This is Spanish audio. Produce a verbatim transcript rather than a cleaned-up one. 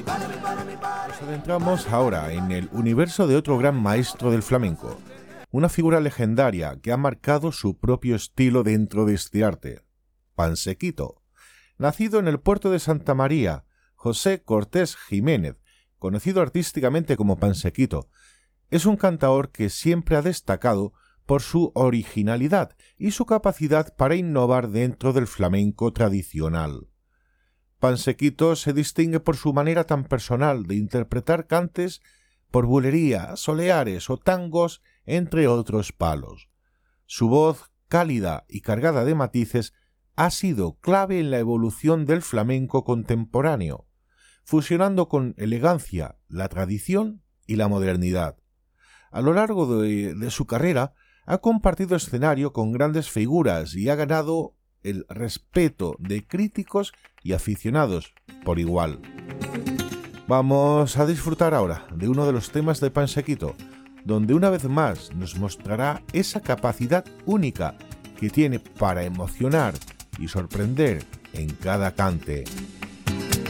Nos adentramos ahora en el universo de otro gran maestro del flamenco, una figura legendaria que ha marcado su propio estilo dentro de este arte, Pansequito. Nacido en el puerto de Santa María, José Cortés Jiménez, conocido artísticamente como Pansequito, es un cantaor que siempre ha destacado por su originalidad y su capacidad para innovar dentro del flamenco tradicional. Pansequito se distingue por su manera tan personal de interpretar cantes por bulería, soleares o tangos, entre otros palos. Su voz, cálida y cargada de matices, ha sido clave en la evolución del flamenco contemporáneo, fusionando con elegancia la tradición y la modernidad. A lo largo de, de su carrera, ha compartido escenario con grandes figuras y ha ganado el respeto de críticos y aficionados por igual. Vamos a disfrutar ahora de uno de los temas de Pansequito, donde una vez más nos mostrará esa capacidad única que tiene para emocionar y sorprender en cada cante.